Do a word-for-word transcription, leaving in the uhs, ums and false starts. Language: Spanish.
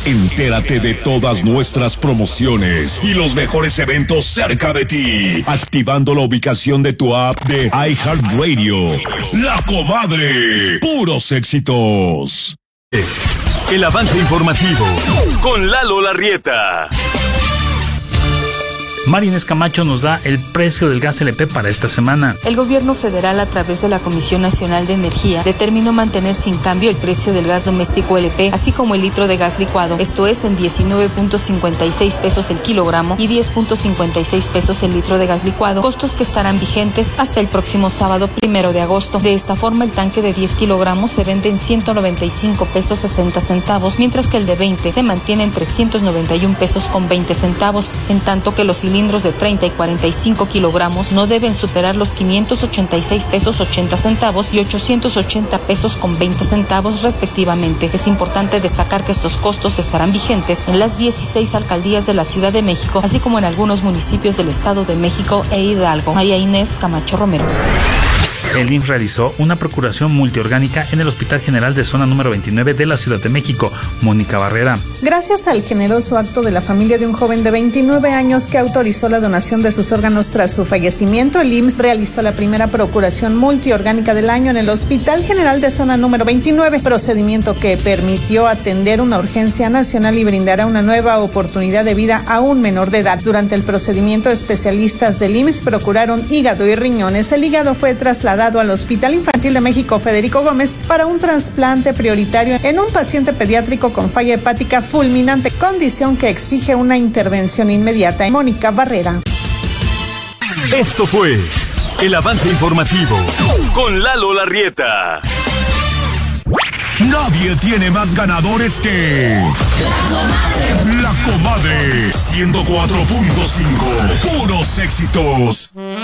Entérate de todas nuestras promociones y los mejores eventos cerca de ti, activando la ubicación de tu app de iHeartRadio. La Comadre, puros éxitos. El avance informativo con Lalo Larrieta. Mari Inés Camacho nos da el precio del gas L P para esta semana. El gobierno federal, a través de la Comisión Nacional de Energía, determinó mantener sin cambio el precio del gas doméstico L P, así como el litro de gas licuado. Esto es en diecinueve punto cincuenta y seis pesos el kilogramo y diez punto cincuenta y seis pesos el litro de gas licuado, costos que estarán vigentes hasta el próximo sábado primero de agosto. De esta forma, el tanque de diez kilogramos se vende en ciento noventa y cinco pesos sesenta centavos, mientras que el de veinte se mantiene en trescientos noventa y un pesos con veinte centavos, en tanto que los cilindros de treinta y cuarenta y cinco kilogramos no deben superar los quinientos ochenta y seis pesos ochenta centavos y ochocientos ochenta pesos con veinte centavos respectivamente. Es importante destacar que estos costos estarán vigentes en las dieciséis alcaldías de la Ciudad de México, así como en algunos municipios del Estado de México e Hidalgo. María Inés Camacho Romero. El I M S S realizó una procuración multiorgánica en el Hospital General de Zona número veintinueve de la Ciudad de México. Mónica Barrera. Gracias al generoso acto de la familia de un joven de veintinueve años que autorizó la donación de sus órganos tras su fallecimiento, el I M S S realizó la primera procuración multiorgánica del año en el Hospital General de Zona número veintinueve, procedimiento que permitió atender una urgencia nacional y brindará una nueva oportunidad de vida a un menor de edad. Durante el procedimiento, especialistas del I M S S procuraron hígado y riñones. El hígado fue trasladado al Hospital Infantil de México Federico Gómez para un trasplante prioritario en un paciente pediátrico con falla hepática fulminante, condición que exige una intervención inmediata. Mónica Barrera. Esto fue el avance informativo con Lalo Larrieta. Nadie tiene más ganadores que La Comadre. La Comadre ciento cuatro punto cinco. Puros éxitos.